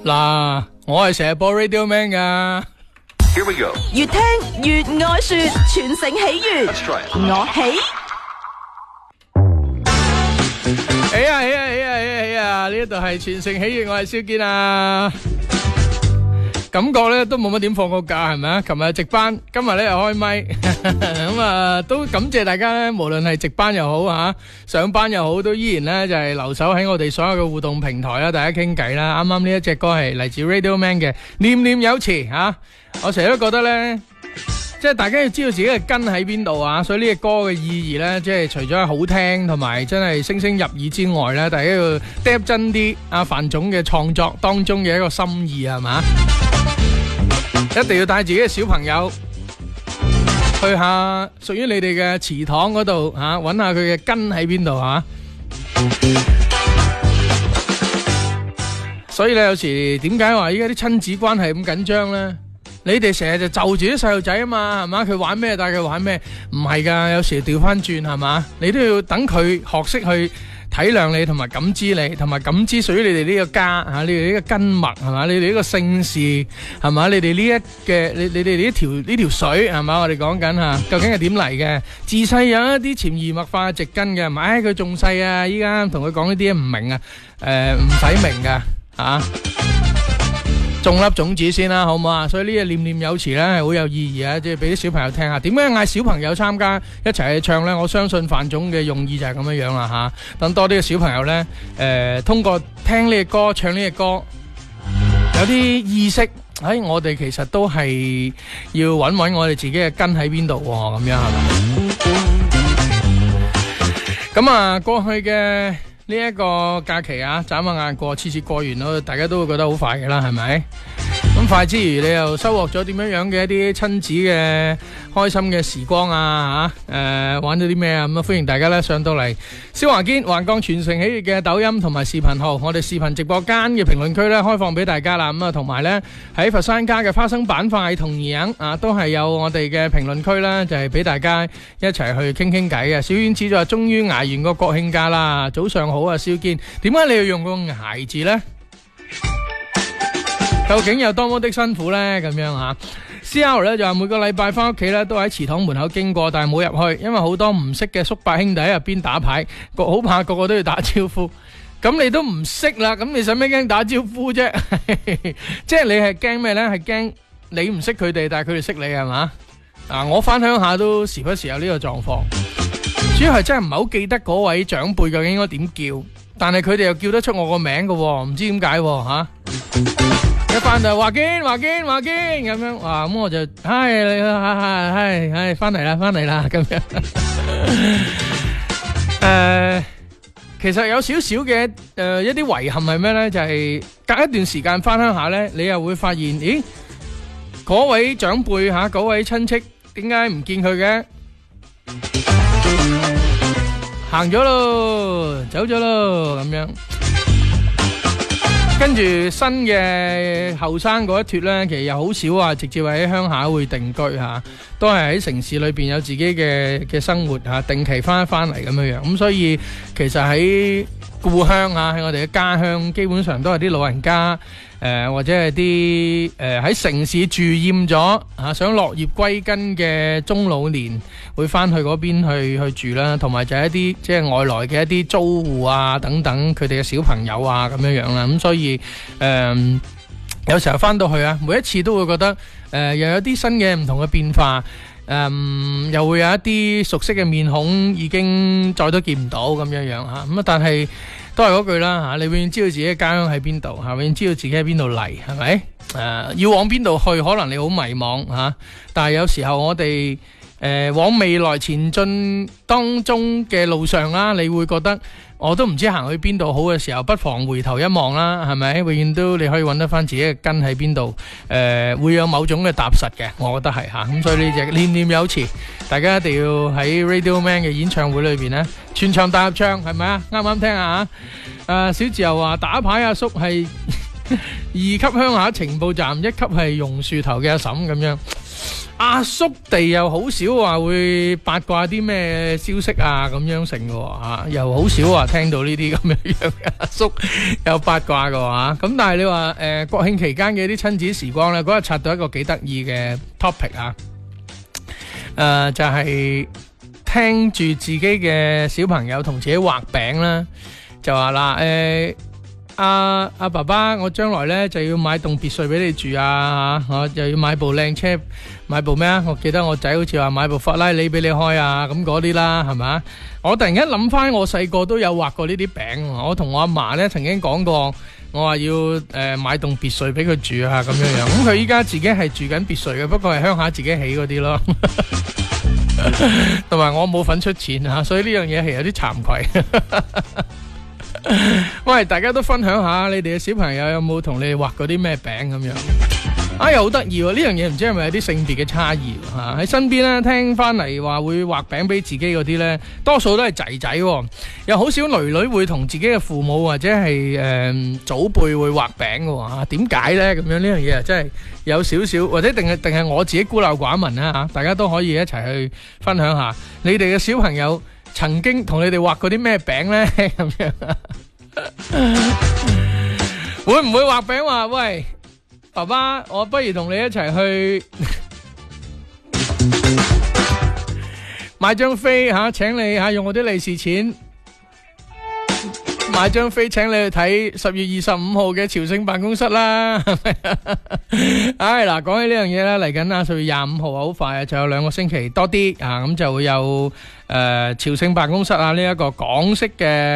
嗱，我係成日播 Radio Man 噶。 Here we go. 越聽越愛說，全城喜悅，我喜。 哎呀！呢度係全城喜悅，我係蕭堅啊。感覺咧都冇乜點放過假，係咪啊？琴日值班，今日咧又開咪，咁啊都感謝大家咧，無論係值班又好吓，上班又好，都依然咧就係留守喺我哋所有嘅互動平台啦，大家傾偈啦。啱啱呢一隻歌係嚟自 Radio Man 嘅《念念有詞》吓，我成日都覺得咧，即係大家要知道自己嘅根喺邊度啊，所以呢隻歌嘅意義咧，即係除咗係好聽同埋真係聲聲入耳之外咧，大家要 deep 真啲阿范總嘅創作當中嘅一個心意係嘛？一定要帶自己嘅小朋友去下屬於你哋嘅祠堂嗰度吓，揾下佢嘅根喺邊度吓。所以咧，有時點解話依家啲親子關係咁緊張咧？你哋成日就就住啲細路仔啊嘛，係嘛？佢玩咩帶佢玩咩？唔係噶，有時調翻轉係嘛？你都要等佢學識去體諒你，同埋感知你，同埋感知屬於你哋呢個家吓，你哋呢個根脈係嘛？你哋呢個姓氏係嘛？你哋呢一嘅你哋呢條水係嘛？我哋講緊吓，究竟係點嚟嘅？自細有一啲潛移默化嘅植根嘅，唔係佢仲細啊！依家同佢講呢啲唔明啊，唔使明噶吓。種粒種子先啦，好唔好啊？所以呢個念念有詞咧係好有意義啊！即係俾啲小朋友聽下。點解嗌小朋友參加一齊去唱咧？我相信范總嘅用意就係咁樣樣啦吓。等多啲嘅小朋友咧，通過聽呢隻歌、唱呢隻歌，有啲意識，我哋其實都係要揾我哋自己嘅根喺邊度咁樣係咪？咁啊，過去嘅呢一個假期啊，眨下眼過，次過完咯，大家都會覺得好快嘅啦，係咪？咁快之餘，你又收穫咗點樣嘅一啲親子嘅開心嘅時光啊？玩咗啲咩啊？咁啊，歡迎大家咧上到嚟蕭華堅橫江全城喜悅嘅抖音同埋視頻號，我哋視頻直播間嘅評論區咧開放俾大家啦。咁啊，同埋咧喺佛山家嘅花生板塊同樣啊，都係有我哋嘅評論區啦，就係俾大家一齊去傾傾偈嘅。小丸子就話終於挨完個國慶假啦，早上好啊，蕭堅。點解你要用個挨字咧？究竟有多麼的辛苦呢？咁樣吓 ，CR 咧就話每個禮拜翻屋企咧都喺祠堂門口經過，但係冇入去，因為好多唔識嘅叔伯兄弟喺入邊打牌，好怕個個都要打招呼。咁你都唔識啦，咁你使咩驚打招呼啫？即係你係驚咩呢？係驚你唔識佢哋，但係佢哋識你係嘛？我翻鄉下都時不時有呢個狀況，主要係真係唔係好記得嗰位長輩究竟應該點叫，但係佢哋又叫得出我個名㗎，唔知點解吓。一翻就華堅咁樣，哇！咁我就係翻嚟啦咁樣。其實有少少嘅一啲遺憾係咩咧？就係隔一段時間翻鄉下咧，你又會發現，咦？嗰位長輩吓，嗰位親戚點解唔見佢嘅？行咗咯，走咗咯，咁樣。跟住新嘅後生嗰一脫呢，其實又好少話直接喺鄉下會定居吓，都係喺城市裏邊有自己嘅生活吓，定期翻一翻嚟咁樣樣。咁所以其實喺故鄉啊，喺我哋嘅家鄉，基本上都係啲老人家或者係啲喺城市住厭咗吓，想落葉歸根嘅中老年會翻去嗰邊去住啦，同埋就係一啲即係外來嘅一啲租戶啊等等，佢哋嘅小朋友啊咁樣樣啦。咁所以有時候翻到去啊，每一次都會覺得又有啲新嘅唔同嘅變化，又會有一啲熟悉嘅面孔已經再都見唔到咁樣樣吓。咁啊，但係都係嗰句啦吓，你永遠知道自己嘅家鄉喺邊度吓，永遠知道自己喺邊度嚟，係咪？要往邊度去，可能你好迷茫吓，但係有時候我哋往未來前進當中嘅路上啦，你會覺得我都唔知行去邊度好嘅時候，不妨回頭一望啦，係咪？永遠都你可以揾得翻自己嘅根喺邊度，會有某種嘅踏實嘅，我覺得係吓。咁所以呢隻念念有詞，大家一定要喺 Radio Man 嘅演唱會裏邊呢，全場大合唱，係咪啊？啱啱聽下啊？小自由話打牌阿叔係2級鄉下情報站，1級係榕樹頭嘅阿嬸咁樣。 阿叔哋又好少話會八卦啲咩消息啊咁樣成嘅吓，又好少話聽到呢啲咁樣嘅阿叔有八卦嘅話。咁但係你話國慶期間嘅啲親子時光咧，嗰日刷到一個幾得意嘅 topic 啊，就係聽住自己嘅小朋友同自己畫餅啦，就話嗱阿爸爸，我將來咧就要買棟別墅俾你住啊，我又要買部靚車，買部咩啊？我記得我仔好似話買部法拉利俾你開啊，咁嗰啲啦，係咪？我突然間諗翻我細個都有畫過呢啲餅，我同我阿嫲咧曾經講過，我話要買棟別墅俾佢住啊，咁樣樣。咁佢依家自己係住緊別墅嘅，不過係鄉下自己起嗰啲咯，同埋我冇份出錢吓，所以呢樣嘢係有啲慚愧。喂，大家都分享下你哋嘅小朋友有冇同你哋畫過啲咩餅咁樣？又好得意喎！呢樣嘢唔知係咪有啲性別嘅差異吓？喺身邊咧聽翻嚟話會畫餅俾自己嗰啲咧，多數都係仔仔，有好少女女會同自己嘅父母或者係祖輩會畫餅嘅吓？點解咧？咁樣呢樣嘢真係有少少，或者定係我自己孤陋寡聞啦吓？大家都可以一齊去分享下，你哋嘅小朋友曾經同你哋畫過啲咩餅咧？咁樣會唔會畫餅話喂？爸爸，我不如同你一齊去買張飛吓，請你吓用我啲利是錢買張飛，請你去睇10月25號嘅朝聖辦公室啦。唉，嗱，講起呢樣嘢啦，嚟緊啊10月25號好快啊，就有2個星期多啲啊，咁就會有朝聖辦公室啊呢一個港式嘅